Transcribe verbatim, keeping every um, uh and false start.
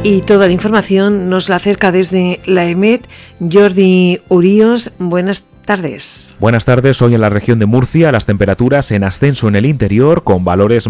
Y toda la información nos la acerca desde la E M E T Jordi Uríos. Buenas tardes. Buenas tardes. Hoy en la región de Murcia las temperaturas en ascenso en el interior con valores